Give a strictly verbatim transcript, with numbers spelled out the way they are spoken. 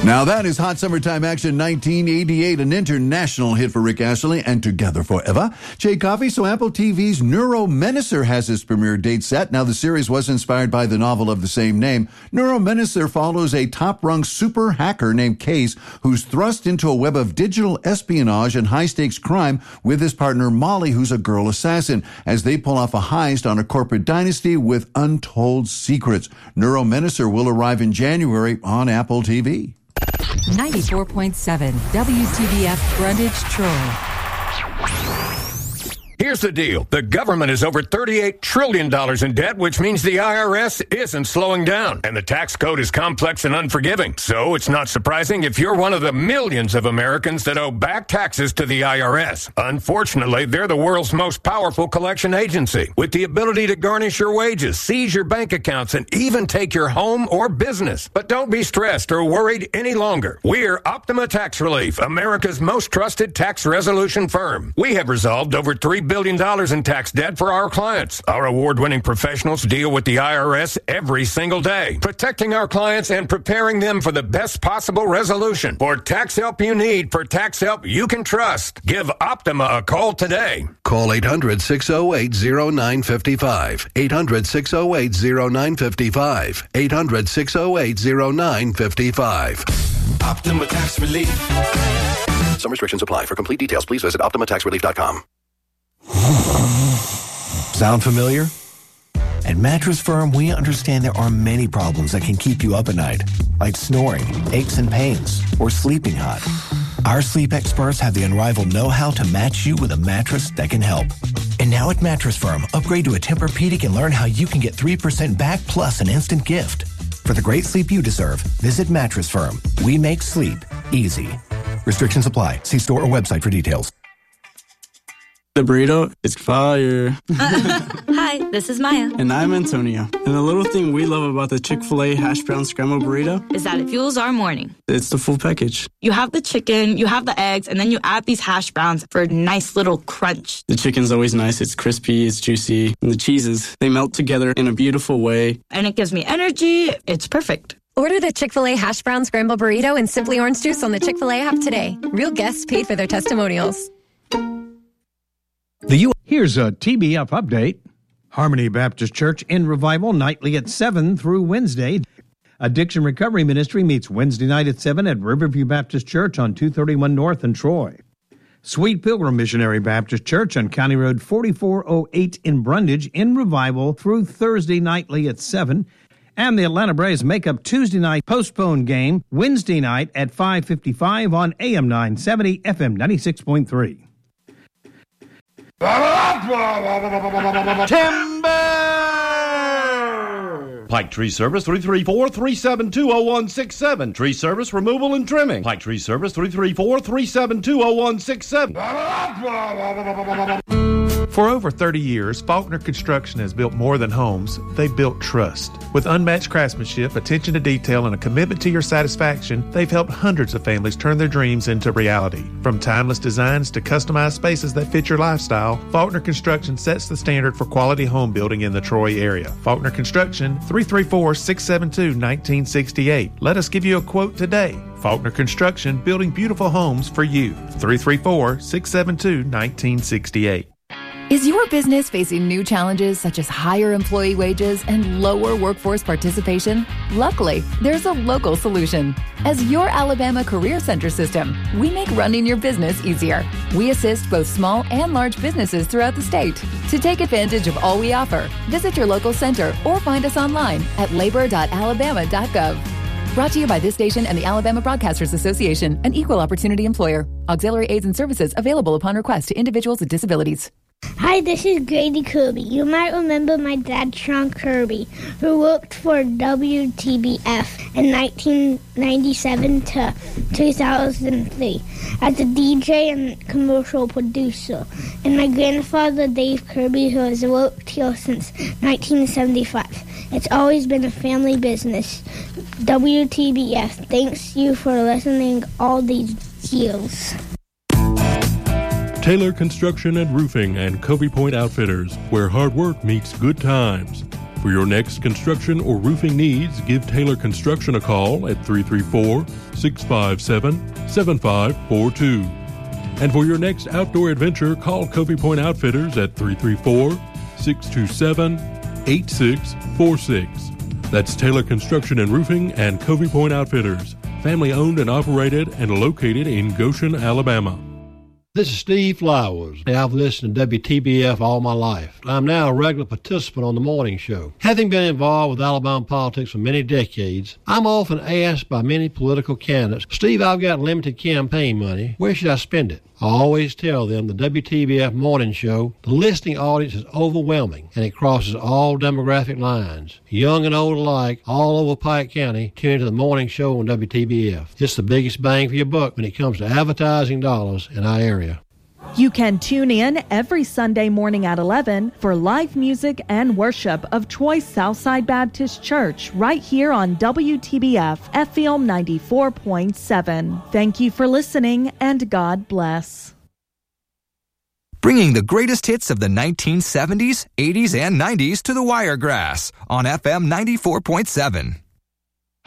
Now that is Hot Summertime Action nineteen eighty-eight, an international hit for Rick Astley and Together Forever. Jay Coffey, so Apple T V's Neuromancer has its premiere date set. Now the series was inspired by the novel of the same name. Neuromancer follows a top-rung super hacker named Case who's thrust into a web of digital espionage and high-stakes crime with his partner Molly, who's a girl assassin, as they pull off a heist on a corporate dynasty with untold secrets. Neuromancer will arrive in January on Apple T V. ninety-four point seven W T B F Brundage, Troy. Here's the deal. The government is over thirty-eight trillion dollars in debt, which means the I R S isn't slowing down. And the tax code is complex and unforgiving. So it's not surprising if you're one of the millions of Americans that owe back taxes to the I R S. Unfortunately, they're the world's most powerful collection agency, with the ability to garnish your wages, seize your bank accounts, and even take your home or business. But don't be stressed or worried any longer. We're Optima Tax Relief, America's most trusted tax resolution firm. We have resolved over three billion dollars in tax debt for our clients. Our award-winning professionals deal with the I R S every single day, protecting our clients and preparing them for the best possible resolution. For tax help you need, for tax help you can trust, give Optima a call today. Call eight hundred, six oh eight, oh nine five five. eight hundred, six oh eight, oh nine five five. eight hundred, six oh eight, oh nine five five. Optima Tax Relief. Some restrictions apply. For complete details, please visit optima tax relief dot com. Sound familiar? At Mattress Firm, we understand there are many problems that can keep you up at night, like snoring, aches and pains, or sleeping hot. Our sleep experts have the unrivaled know-how to match you with a mattress that can help. And now at Mattress Firm, upgrade to a Tempur-Pedic and learn how you can get three percent back plus an instant gift. For the great sleep you deserve, visit Mattress Firm. We make sleep easy. Restrictions apply. See store or website for details. The burrito is fire. Hi, this is Maya. And I'm Antonio. And the little thing we love about the Chick-fil-A hash brown scrambled burrito is that it fuels our morning. It's the full package. You have the chicken, you have the eggs, and then you add these hash browns for a nice little crunch. The chicken's always nice. It's crispy, it's juicy. And the cheeses, they melt together in a beautiful way. And it gives me energy. It's perfect. Order the Chick-fil-A hash brown scrambled burrito and Simply Orange Juice on the Chick-fil-A app today. Real guests paid for their testimonials. The U- Here's a T B F update. Harmony Baptist Church in revival nightly at seven through Wednesday. Addiction Recovery Ministry meets Wednesday night at seven at Riverview Baptist Church on two thirty-one North in Troy. Sweet Pilgrim Missionary Baptist Church on County Road forty-four oh eight in Brundage in revival through Thursday nightly at seven. And the Atlanta Braves make up Tuesday night postponed game Wednesday night at five fifty-five on A M nine seventy, F M ninety-six point three. Timber! Pike Tree Service, three three four, three seven two, oh one six seven. Tree Service, removal and trimming. Pike Tree Service, three three four, three seven two, oh one six seven. For over thirty years, Faulkner Construction has built more than homes. They've built trust. With unmatched craftsmanship, attention to detail, and a commitment to your satisfaction, they've helped hundreds of families turn their dreams into reality. From timeless designs to customized spaces that fit your lifestyle, Faulkner Construction sets the standard for quality home building in the Troy area. Faulkner Construction, three three four, six seven two, one nine six eight. Let us give you a quote today. Faulkner Construction, building beautiful homes for you. three three four, six seven two, one nine six eight. Is your business facing new challenges such as higher employee wages and lower workforce participation? Luckily, there's a local solution. As your Alabama Career Center system, we make running your business easier. We assist both small and large businesses throughout the state. To take advantage of all we offer, visit your local center or find us online at labor dot alabama dot gov. Brought to you by this station and the Alabama Broadcasters Association, an equal opportunity employer. Auxiliary aids and services available upon request to individuals with disabilities. Hi, this is Grady Kirby. You might remember my dad, Sean Kirby, who worked for W T B F in nineteen ninety-seven to two thousand three as a D J and commercial producer. And my grandfather, Dave Kirby, who has worked here since nineteen seventy-five. It's always been a family business. W T B F, thanks you for listening all these years. Taylor Construction and Roofing and Covey Point Outfitters, where hard work meets good times. For your next construction or roofing needs, give Taylor Construction a call at three three four, six five seven, seven five four two. And for your next outdoor adventure, call Covey Point Outfitters at three three four, six two seven, eight six four six. That's Taylor Construction and Roofing and Covey Point Outfitters, family owned and operated and located in Goshen, Alabama. This is Steve Flowers. I've listened to W T B F all my life. I'm now a regular participant on the morning show. Having been involved with Alabama politics for many decades, I'm often asked by many political candidates, Steve, I've got limited campaign money. Where should I spend it? I always tell them the W T B F morning show, the listening audience is overwhelming, and it crosses all demographic lines. Young and old alike, all over Pike County, tune to the morning show on W T B F. It's the biggest bang for your buck when it comes to advertising dollars in our area. You can tune in every Sunday morning at eleven for live music and worship of Troy Southside Baptist Church right here on W T B F F M ninety-four point seven. Thank you for listening, and God bless. Bringing the greatest hits of the nineteen seventies, eighties, and nineties to the Wiregrass on F M ninety-four point seven.